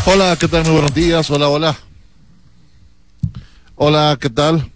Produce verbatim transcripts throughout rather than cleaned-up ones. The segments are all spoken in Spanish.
Hola, ¿qué tal? Muy buenos días. Hola, hola. Hola, ¿qué tal?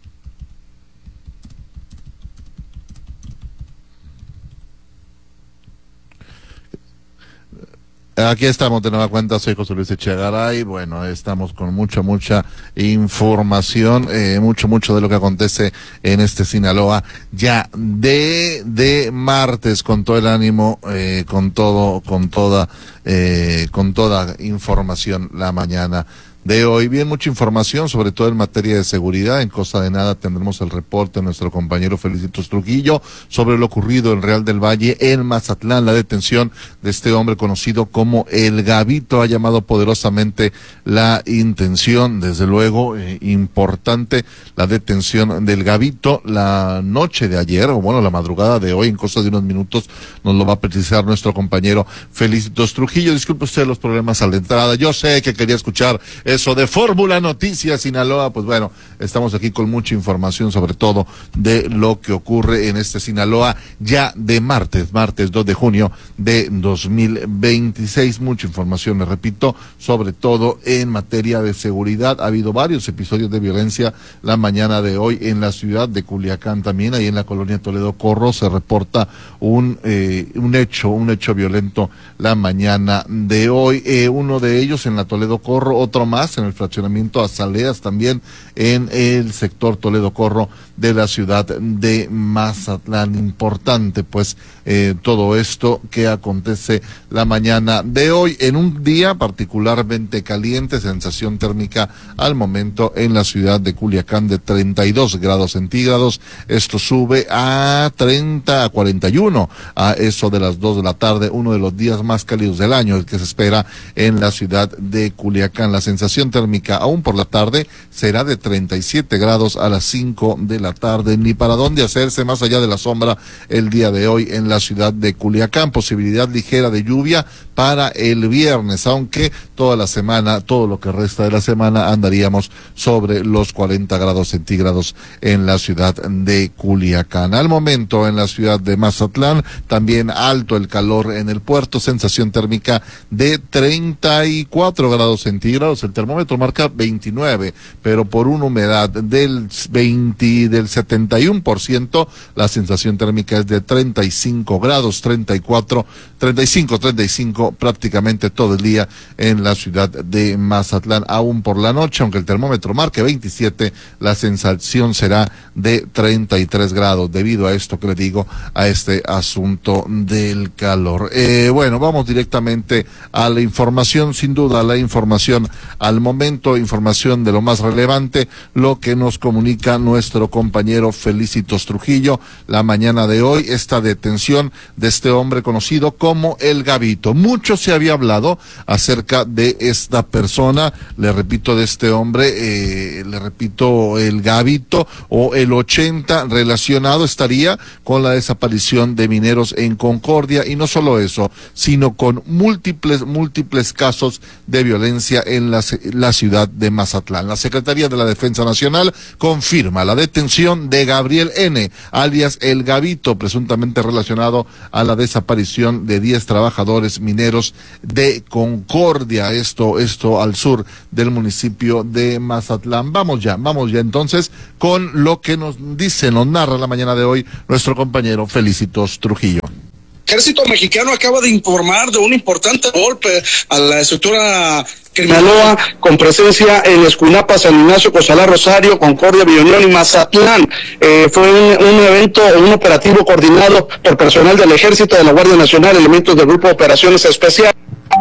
Aquí estamos de nueva cuenta, soy José Luis Echegaray. Bueno, estamos con mucha, mucha información, eh, mucho, mucho de lo que acontece en este Sinaloa, ya de, de martes, con todo el ánimo, eh, con todo, con toda, eh, con toda información la mañana de hoy. Bien, mucha información, sobre todo en materia de seguridad. En cosa de nada tendremos el reporte de nuestro compañero Felicitos Trujillo sobre lo ocurrido en Real del Valle, en Mazatlán, la detención de este hombre conocido como El Gabito. Ha llamado poderosamente la intención, desde luego, eh, importante la detención del Gabito la noche de ayer, o bueno, la madrugada de hoy, en cosa de unos minutos nos lo va a precisar nuestro compañero Felicitos Trujillo. Disculpe usted los problemas a la entrada, yo sé que quería escuchar eso de Fórmula Noticias Sinaloa. Pues bueno, estamos aquí con mucha información, sobre todo de lo que ocurre en este Sinaloa ya de martes, martes dos de junio de dos mil veintiséis. Mucha información, me repito, sobre todo en materia de seguridad. Ha habido varios episodios de violencia la mañana de hoy en la ciudad de Culiacán, también ahí en la colonia Toledo Corro se reporta un eh, un hecho, un hecho violento la mañana de hoy. Eh, uno de ellos en la Toledo Corro, otro más en el fraccionamiento Azaleas, también en el sector Toledo Corro de la ciudad de Mazatlán. Importante, pues, eh, todo esto que acontece la mañana de hoy, en un día particularmente caliente, sensación térmica al momento en la ciudad de Culiacán de treinta y dos grados centígrados. Esto sube a treinta, a cuarenta y uno a eso de las dos de la tarde, uno de los días más cálidos del año, el que se espera en la ciudad de Culiacán. La sensación térmica aún por la tarde será de treinta y siete grados a las cinco de la tarde. Ni para dónde hacerse más allá de la sombra el día de hoy en la ciudad de Culiacán. Posibilidad ligera de lluvia para el viernes, aunque toda la semana, todo lo que resta de la semana, andaríamos sobre los cuarenta grados centígrados en la ciudad de Culiacán. Al momento en la ciudad de Mazatlán, también alto el calor en el puerto, sensación térmica de treinta y cuatro grados centígrados. El termómetro marca veintinueve, pero por una humedad del veinte, del setenta y uno por ciento, la sensación térmica es de treinta y cinco grados, treinta y cuatro, treinta y cinco, treinta y cinco prácticamente todo el día en la ciudad de Mazatlán. Aún por la noche, aunque el termómetro marque veintisiete, la sensación será de treinta y tres grados, debido a esto que le digo, a este asunto del calor. Eh, bueno, vamos directamente a la información, sin duda la información al momento, información de lo más relevante, lo que nos comunica nuestro compañero Felicitos Trujillo la mañana de hoy, esta detención de este hombre conocido como El Gabito. Mucho se había hablado acerca de esta persona, le repito, de este hombre, eh, le repito, El Gabito o el ochenta, relacionado estaría con la desaparición de mineros en Concordia, y no solo eso, sino con múltiples, múltiples casos de violencia en la, la ciudad de Mazatlán. La Secretaría de la Defensa Nacional confirma la detención de Gabriel N., alias El Gabito, presuntamente relacionado a la desaparición de diez trabajadores mineros de Concordia, esto, esto al sur del municipio de Mazatlán. Vamos ya, vamos ya entonces con lo que nos dice, nos narra la mañana de hoy nuestro compañero Felicitos Trujillo. Ejército mexicano acaba de informar de un importante golpe a la estructura Sinaloa, con presencia en Escuinapa, San Ignacio, Cozalá, Rosario, Concordia, Villonión y Mazatlán. Eh, fue un, un evento, un operativo coordinado por personal del Ejército, de la Guardia Nacional, elementos del Grupo de Operaciones Especiales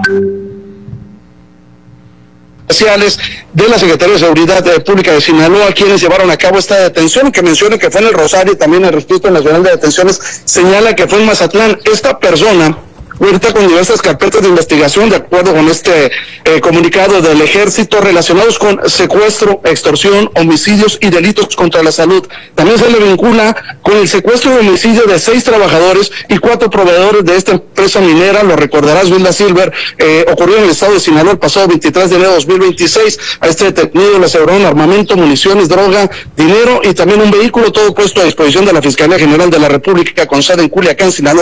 de la Secretaría de Seguridad Pública de Sinaloa, quienes llevaron a cabo esta detención, que menciona que fue en el Rosario. También el Registro Nacional de Detenciones señala que fue en Mazatlán. Esta persona cuenta con diversas carpetas de investigación, de acuerdo con este eh, comunicado del Ejército, relacionados con secuestro, extorsión, homicidios y delitos contra la salud. También se le vincula con el secuestro y homicidio de seis trabajadores y cuatro proveedores de esta empresa minera. Lo recordarás, Vilda Silver, eh, ocurrió en el estado de Sinaloa el pasado veintitrés de enero de dos mil veintiséis. A este detenido le aseguraron armamento, municiones, droga, dinero y también un vehículo, todo puesto a disposición de la Fiscalía General de la República, con sede en Culiacán, Sinaloa,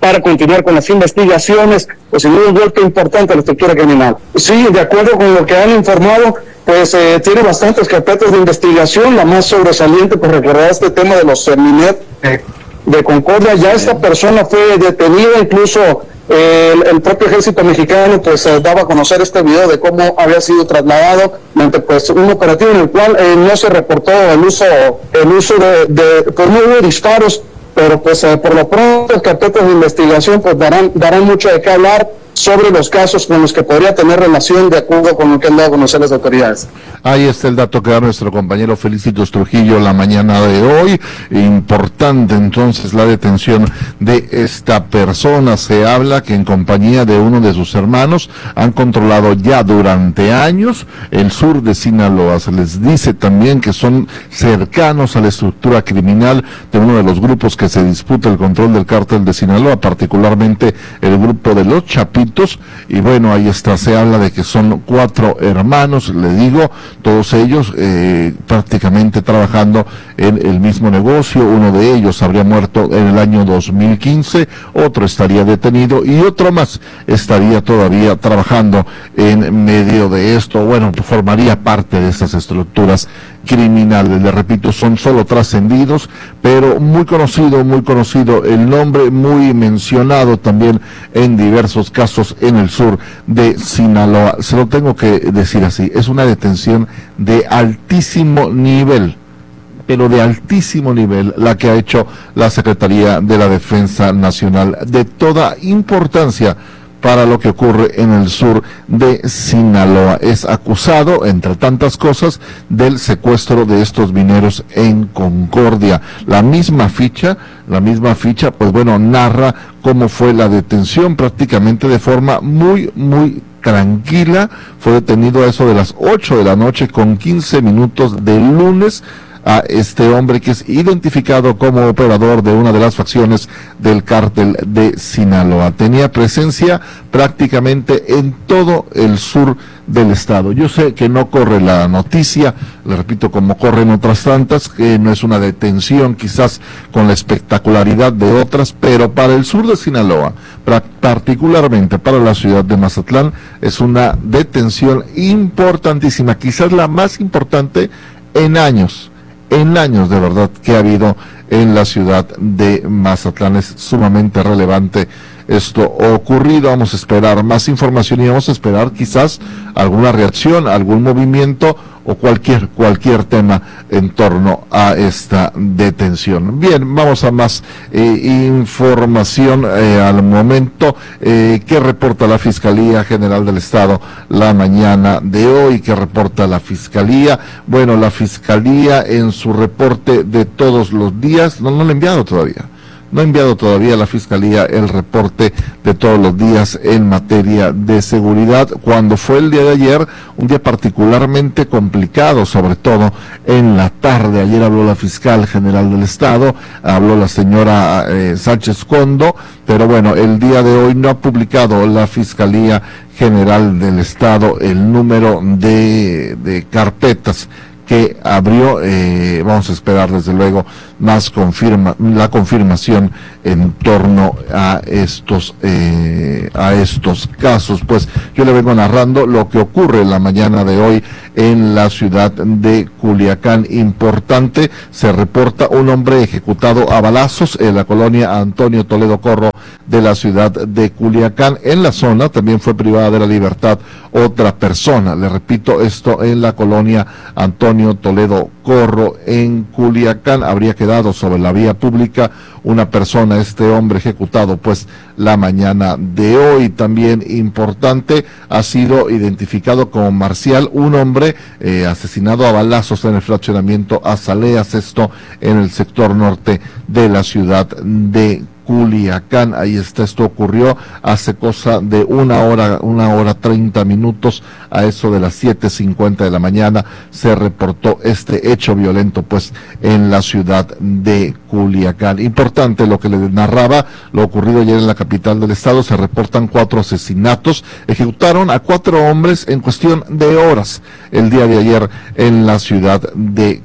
para continuar con las investigaciones, pues sin un golpe importante a la estructura criminal. Sí, de acuerdo con lo que han informado, pues eh, tiene bastantes carpetas de investigación. La más sobresaliente, pues recordar este tema de los Minet eh, de Concordia. Ya esta persona fue detenida, incluso eh, el, el propio ejército mexicano pues eh, daba a conocer este video de cómo había sido trasladado mediante pues un operativo en el cual eh, no se reportó el uso el uso de, de pues no hubo disparos, pero pues eh, por lo pronto las carpetas de investigación pues darán darán mucho de qué hablar sobre los casos con los que podría tener relación de acuerdo con lo que han dado a conocer las autoridades. Ahí está el dato que da nuestro compañero Felicitos Trujillo la mañana de hoy. Importante entonces la detención de esta persona. Se habla que en compañía de uno de sus hermanos han controlado ya durante años el sur de Sinaloa. Se les dice también que son cercanos a la estructura criminal de uno de los grupos que se disputa el control del cártel de Sinaloa, particularmente el grupo de los Chapitos. Y bueno, ahí está, se habla de que son cuatro hermanos, le digo, todos ellos eh, prácticamente trabajando en el mismo negocio. Uno de ellos habría muerto en el año dos mil quince, otro estaría detenido y otro más estaría todavía trabajando en medio de esto. Bueno, formaría parte de estas estructuras criminales. Le repito, son solo trascendidos, pero muy conocido, muy conocido el nombre, muy mencionado también en diversos casos en el sur de Sinaloa. Se lo tengo que decir así, es una detención de altísimo nivel, pero de altísimo nivel, la que ha hecho la Secretaría de la Defensa Nacional, de toda importancia para lo que ocurre en el sur de Sinaloa. Es acusado, entre tantas cosas, del secuestro de estos mineros en Concordia. La misma ficha, la misma ficha, pues bueno, narra cómo fue la detención prácticamente de forma muy, muy tranquila. Fue detenido a eso de las ocho de la noche con quince minutos del lunes a este hombre que es identificado como operador de una de las facciones del cártel de Sinaloa. Tenía presencia prácticamente en todo el sur del estado. Yo sé que no corre la noticia, le repito, como corren otras tantas, que no es una detención quizás con la espectacularidad de otras, pero para el sur de Sinaloa, particularmente para la ciudad de Mazatlán, es una detención importantísima, quizás la más importante en años. en años de verdad que ha habido en la ciudad de Mazatlán. Es sumamente relevante esto ocurrido. Vamos a esperar más información y vamos a esperar quizás alguna reacción, algún movimiento o cualquier cualquier tema en torno a esta detención. Bien, vamos a más eh, información eh, al momento eh, que reporta la Fiscalía General del Estado la mañana de hoy. ¿Qué reporta la Fiscalía? Bueno, la Fiscalía en su reporte de todos los días, no, no lo ha enviado todavía. No ha enviado todavía a la Fiscalía el reporte de todos los días en materia de seguridad, cuando fue el día de ayer, un día particularmente complicado, sobre todo en la tarde. Ayer habló la Fiscal General del Estado, habló la señora eh, Sánchez Condo, pero bueno, el día de hoy no ha publicado la Fiscalía General del Estado el número de, de carpetas que abrió. Eh, vamos a esperar desde luego más confirma la confirmación en torno a estos eh, a estos casos. Pues yo le vengo narrando lo que ocurre la mañana de hoy en la ciudad de Culiacán. Importante, se reporta un hombre ejecutado a balazos en la colonia Antonio Toledo Corro de la ciudad de Culiacán. En la zona también fue privada de la libertad otra persona. Le repito, esto en la colonia Antonio Toledo Corro en Culiacán. Habría quedado sobre la vía pública una persona, este hombre ejecutado pues la mañana de hoy. También importante, ha sido identificado como Marcial, un hombre eh, asesinado a balazos en el fraccionamiento Azaleas, esto en el sector norte de la ciudad de Culiacán. Ahí está, esto ocurrió hace cosa de una hora, una hora treinta minutos, a eso de las siete cincuenta de la mañana se reportó este hecho violento pues en la ciudad de Culiacán. Importante lo que le narraba, lo ocurrido ayer en la capital del estado. Se reportan cuatro asesinatos, ejecutaron a cuatro hombres en cuestión de horas el día de ayer en la ciudad de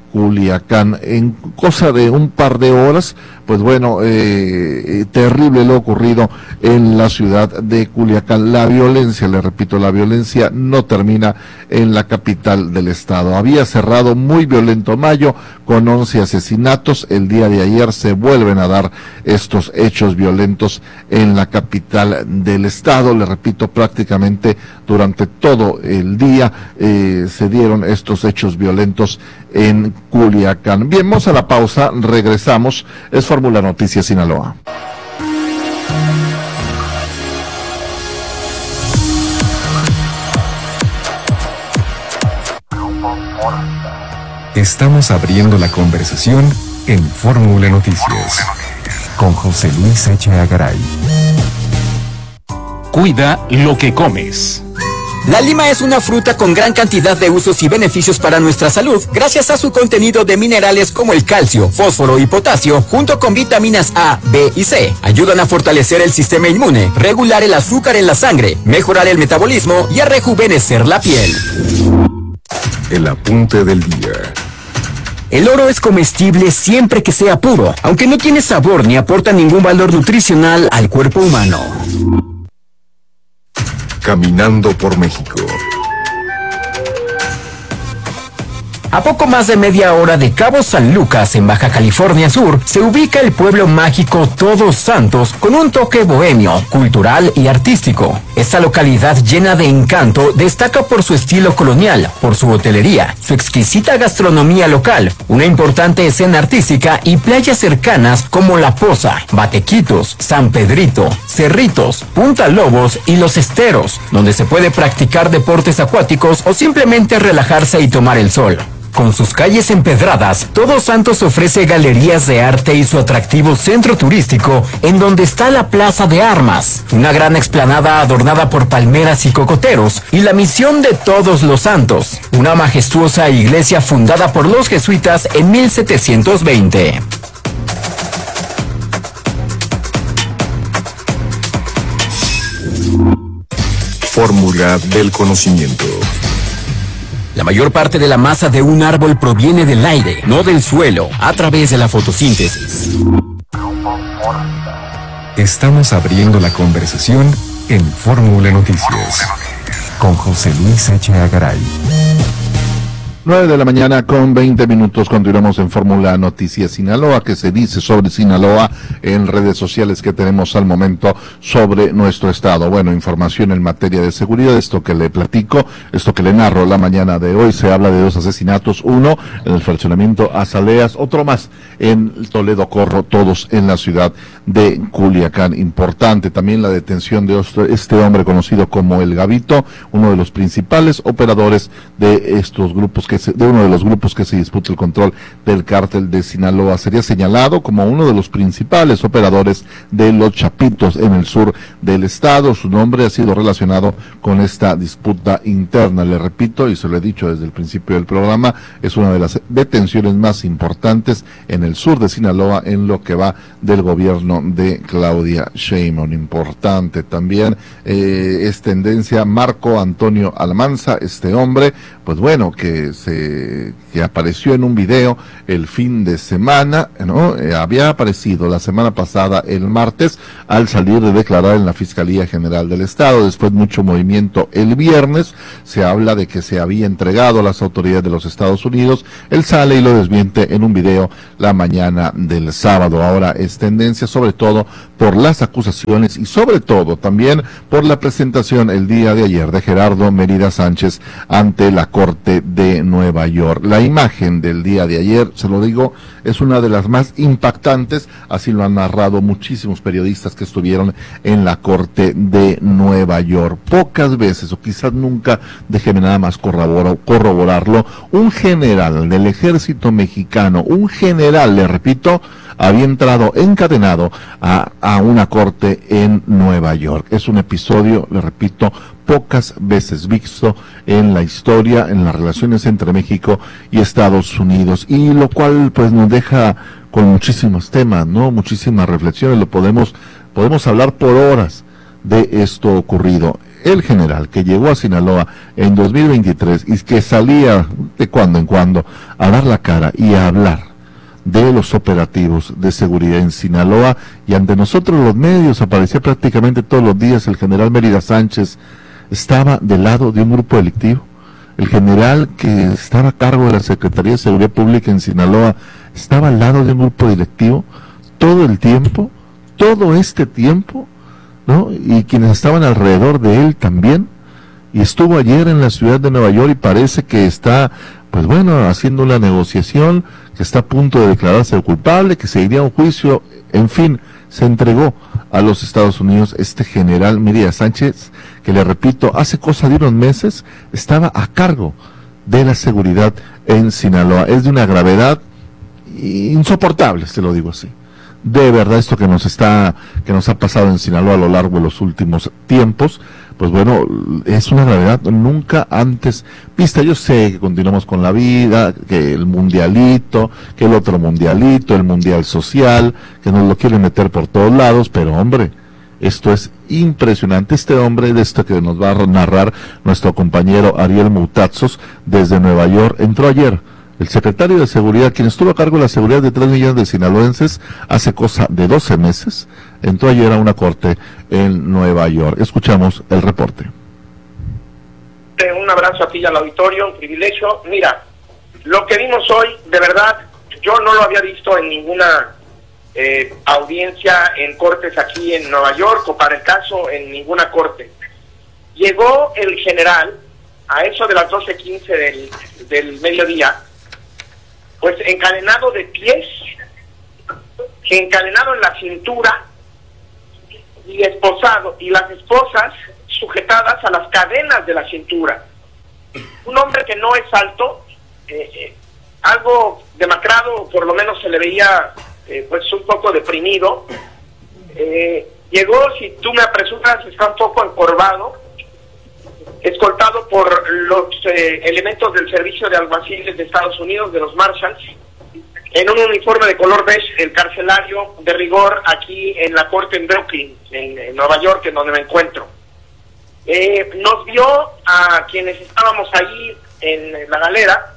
Culiacán. En cosa de un par de horas, pues bueno, eh, terrible lo ocurrido en la ciudad de Culiacán. La violencia, le repito, la violencia no termina en la capital del estado. Había cerrado muy violento mayo con once asesinatos. El día de ayer se vuelven a dar estos hechos violentos en la capital del estado. Le repito, prácticamente durante todo el día eh, se dieron estos hechos violentos en Culiacán. Bien, vamos a la pausa, regresamos. Es Fórmula Noticias Sinaloa. Estamos abriendo la conversación en Fórmula Noticias con José Luis Echeagaray. Cuida lo que comes. La lima es una fruta con gran cantidad de usos y beneficios para nuestra salud, gracias a su contenido de minerales como el calcio, fósforo y potasio, junto con vitaminas A, B y C. Ayudan a fortalecer el sistema inmune, regular el azúcar en la sangre, mejorar el metabolismo y a rejuvenecer la piel. El apunte del día. El oro es comestible siempre que sea puro, aunque no tiene sabor ni aporta ningún valor nutricional al cuerpo humano. Caminando por México. A poco más de media hora de Cabo San Lucas, en Baja California Sur, se ubica el pueblo mágico Todos Santos, con un toque bohemio, cultural y artístico. Esta localidad llena de encanto destaca por su estilo colonial, por su hotelería, su exquisita gastronomía local, una importante escena artística y playas cercanas como La Poza, Batequitos, San Pedrito, Cerritos, Punta Lobos y Los Esteros, donde se puede practicar deportes acuáticos o simplemente relajarse y tomar el sol. Con sus calles empedradas, Todos Santos ofrece galerías de arte y su atractivo centro turístico, en donde está la Plaza de Armas, una gran explanada adornada por palmeras y cocoteros, y la Misión de Todos los Santos, una majestuosa iglesia fundada por los jesuitas en mil setecientos veinte. Fórmula del conocimiento. La mayor parte de la masa de un árbol proviene del aire, no del suelo, a través de la fotosíntesis. Estamos abriendo la conversación en Fórmula Noticias con José Luis Echeagaray. nueve de la mañana con veinte minutos, continuamos en Fórmula Noticias Sinaloa. ¿Qué se dice sobre Sinaloa en redes sociales que tenemos al momento sobre nuestro estado? Bueno, información en materia de seguridad, esto que le platico, esto que le narro la mañana de hoy. Se habla de dos asesinatos, uno en el fraccionamiento Azaleas, otro más en Toledo Corro, todos en la ciudad de Culiacán. Importante también la detención de este hombre conocido como El Gavito, uno de los principales operadores de estos grupos que se, de uno de los grupos que se disputa el control del cártel de Sinaloa. Sería señalado como uno de los principales operadores de los Chapitos en el sur del estado. Su nombre ha sido relacionado con esta disputa interna. Le repito, y se lo he dicho desde el principio del programa, es una de las detenciones más importantes en el sur de Sinaloa en lo que va del gobierno de Claudia Sheinbaum. Importante también eh, es tendencia Marco Antonio Almanza, este hombre, pues bueno, que se que apareció en un video el fin de semana, ¿no? Eh, había aparecido la semana pasada, el martes, al salir de declarar en la Fiscalía General del Estado. Después mucho movimiento el viernes, se habla de que se había entregado a las autoridades de los Estados Unidos. Él sale y lo desmiente en un video la mañana del sábado. Ahora es tendencia sobre todo por las acusaciones y sobre todo también por la presentación el día de ayer de Gerardo Mérida Sánchez ante la Corte de Nueva York. La imagen del día de ayer, se lo digo, es una de las más impactantes, así lo han narrado muchísimos periodistas que estuvieron en la Corte de Nueva York. Pocas veces, o quizás nunca, déjeme nada más corroboro, corroborarlo, un general del ejército mexicano, un general, le repito, había entrado encadenado a, a una corte en Nueva York. Es un episodio, le repito, pocas veces visto en la historia, en las relaciones entre México y Estados Unidos, y lo cual pues nos deja con muchísimos temas, ¿no? Muchísimas reflexiones. Lo podemos, podemos hablar por horas de esto ocurrido. el general que llegó a Sinaloa en dos mil veintitrés y que salía de cuando en cuando a dar la cara y a hablar de los operativos de seguridad en Sinaloa, y ante nosotros los medios aparecía prácticamente todos los días el general Mérida Sánchez, estaba del lado de un grupo delictivo. El general que estaba a cargo de la Secretaría de Seguridad Pública en Sinaloa estaba al lado de un grupo directivo todo el tiempo, todo este tiempo, ¿no? Y quienes estaban alrededor de él también. Y estuvo ayer en la ciudad de Nueva York y parece que está, pues bueno, haciendo una negociación, que está a punto de declararse culpable, que se iría a un juicio, en fin, se entregó a los Estados Unidos este general Mérida Sánchez, que le repito, hace cosa de unos meses estaba a cargo de la seguridad en Sinaloa. Es de una gravedad insoportable, se lo digo así. De verdad, esto que nos está, que nos ha pasado en Sinaloa a lo largo de los últimos tiempos, pues bueno, es una gravedad nunca antes vista. Yo sé que continuamos con la vida, que el mundialito, que el otro mundialito, el mundial social, que nos lo quieren meter por todos lados, pero hombre, esto es impresionante. Este hombre, de esto que nos va a narrar nuestro compañero Ariel Moutazos desde Nueva York, entró ayer. El secretario de Seguridad, quien estuvo a cargo de la seguridad de tres millones de sinaloenses hace cosa de doce meses, entró ayer a una corte en Nueva York. Escuchamos el reporte. Un abrazo a ti y al auditorio, un privilegio. Mira, lo que vimos hoy, de verdad, yo no lo había visto en ninguna eh, audiencia en cortes aquí en Nueva York, o para el caso en ninguna corte. Llegó el general a eso de las doce quince del, del mediodía, pues encadenado de pies, encadenado en la cintura y esposado, y las esposas sujetadas a las cadenas de la cintura. Un hombre que no es alto, eh, eh, algo demacrado, por lo menos se le veía eh, pues un poco deprimido. Eh, llegó, si tú me apresuras, está un poco encorvado, escoltado por los eh, elementos del servicio de alguaciles de Estados Unidos, de los Marshals, en un uniforme de color beige, el carcelario de rigor aquí en la corte en Brooklyn, en, en Nueva York, en donde me encuentro. Eh, nos vio a quienes estábamos ahí en la galera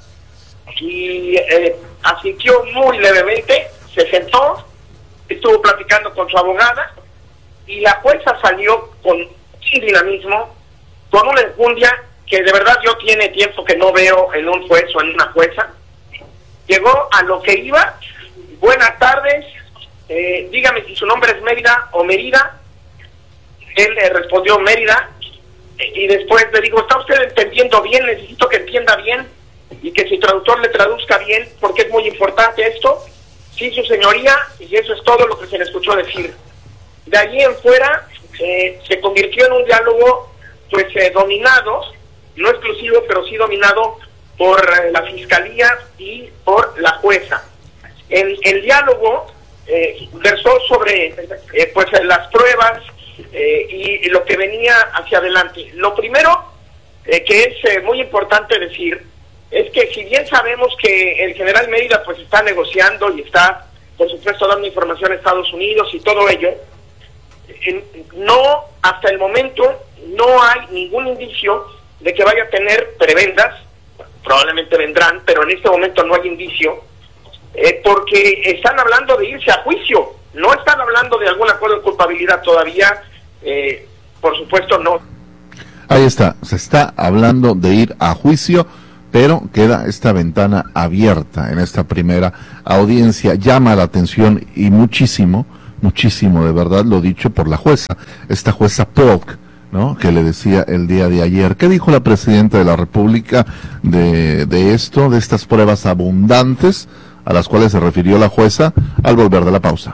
y eh, asintió muy levemente, se sentó, estuvo platicando con su abogada y la jueza salió con sin dinamismo, con una enjundia que de verdad yo tiene tiempo que no veo en un juez o en una jueza. Llegó a lo que iba. Buenas tardes, eh, dígame si su nombre es Mérida o Mérida. Él le respondió Mérida, y después le digo, ¿está usted entendiendo bien? Necesito que entienda bien y que su traductor le traduzca bien, porque es muy importante esto. Sí, su señoría, y eso es todo lo que se le escuchó decir. De allí en fuera eh, se convirtió en un diálogo pues eh, dominado, no exclusivo, pero sí dominado por eh, la fiscalía y por la jueza. El, el diálogo eh, versó sobre eh, pues eh, las pruebas eh, y, y lo que venía hacia adelante. Lo primero eh, que es eh, muy importante decir es que si bien sabemos que el general Mérida pues está negociando y está por supuesto dando información a Estados Unidos y todo ello, eh, no, hasta el momento no hay ningún indicio de que vaya a tener prebendas. Probablemente vendrán, pero en este momento no hay indicio, eh, porque están hablando de irse a juicio, no están hablando de algún acuerdo de culpabilidad todavía, eh, por supuesto no. Ahí está, se está hablando de ir a juicio, pero queda esta ventana abierta en esta primera audiencia. Llama la atención y muchísimo, muchísimo de verdad lo dicho por la jueza, esta jueza Polk, ¿no? Que le decía el día de ayer. ¿Qué dijo la presidenta de la República de, de esto, de estas pruebas abundantes a las cuales se refirió la jueza al volver de la pausa?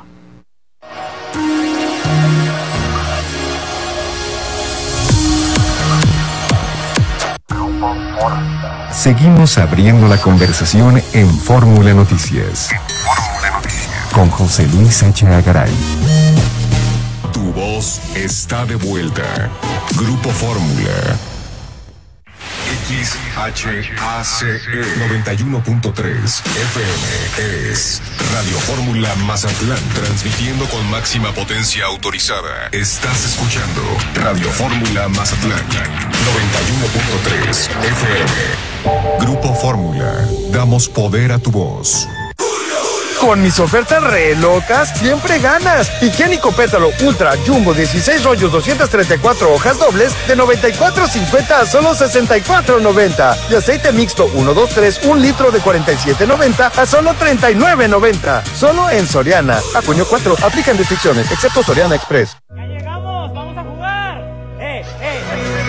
Seguimos abriendo la conversación en Fórmula Noticias. Con José Luis Echeagaray. Tu voz está de vuelta. Grupo Fórmula. X H A C E noventa y uno punto tres F M es Radio Fórmula Mazatlán, transmitiendo con máxima potencia autorizada. Estás escuchando Radio Fórmula Mazatlán noventa y uno punto tres F M. Grupo Fórmula, damos poder a tu voz. Con mis ofertas re locas, siempre ganas. Higiénico Pétalo Ultra Jumbo dieciséis rollos, doscientas treinta y cuatro hojas dobles de noventa y cuatro cincuenta a solo sesenta y cuatro noventa. Y aceite mixto uno dos tres, un litro de cuarenta y siete noventa a solo treinta y nueve noventa. Solo en Soriana. A junio cuatro, aplican restricciones, excepto Soriana Express. ¡Ya llegamos! ¡Vamos a jugar! ¡Eh, eh!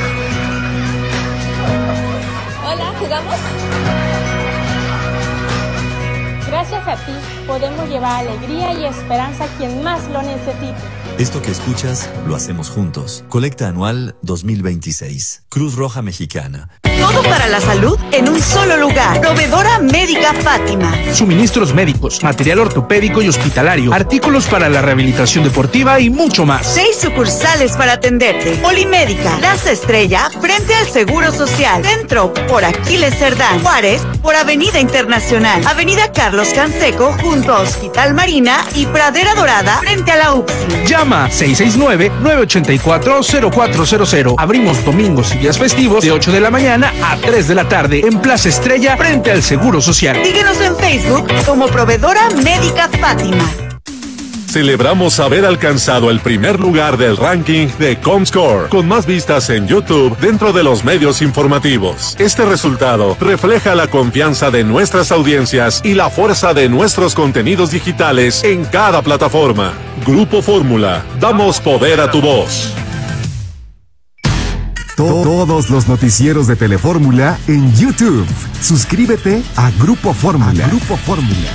Hola, ¿jugamos? Gracias a ti, podemos llevar alegría y esperanza a quien más lo necesite. Esto que escuchas, lo hacemos juntos. Colecta anual dos mil veintiséis. Cruz Roja Mexicana. Todo para la salud en un solo lugar. Proveedora Médica Fátima. Suministros médicos, material ortopédico y hospitalario, artículos para la rehabilitación deportiva y mucho más. Seis sucursales para atenderte. Polimédica, Plaza Estrella, frente al Seguro Social. Centro, por Aquiles Cerdán. Juárez, por Avenida Internacional. Avenida Carlos Canseco, junto a Hospital Marina y Pradera Dorada, frente a la U P S I. Llama seis seis nueve, nueve ocho cuatro, cero cuatro cero cero. Abrimos domingos y días festivos de ocho de la mañana a tres de la tarde en Plaza Estrella, frente al Seguro Social. Síguenos en Facebook como Proveedora Médica Fátima. Celebramos haber alcanzado el primer lugar del ranking de Comscore, con más vistas en YouTube dentro de los medios informativos. Este resultado refleja la confianza de nuestras audiencias y la fuerza de nuestros contenidos digitales en cada plataforma. Grupo Fórmula, damos poder a tu voz. Todos los noticieros de Telefórmula en YouTube. Suscríbete a Grupo Fórmula. A Grupo Fórmula.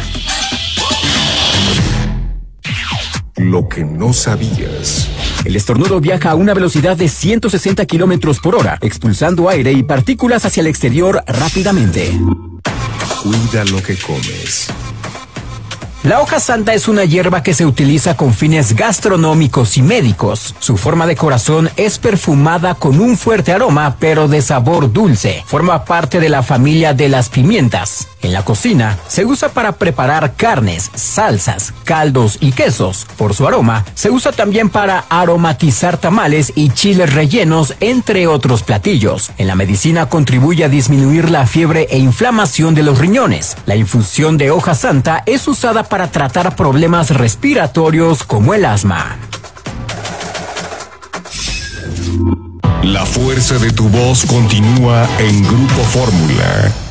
Lo que no sabías. El estornudo viaja a una velocidad de ciento sesenta kilómetros por hora, expulsando aire y partículas hacia el exterior rápidamente. Cuida lo que comes. La hoja santa es una hierba que se utiliza con fines gastronómicos y médicos. Su forma de corazón es perfumada con un fuerte aroma, pero de sabor dulce. Forma parte de la familia de las pimientas. En la cocina, se usa para preparar carnes, salsas, caldos y quesos. Por su aroma, se usa también para aromatizar tamales y chiles rellenos, entre otros platillos. En la medicina contribuye a disminuir la fiebre e inflamación de los riñones. La infusión de hoja santa es usada para tratar problemas respiratorios como el asma. La fuerza de tu voz continúa en Grupo Fórmula.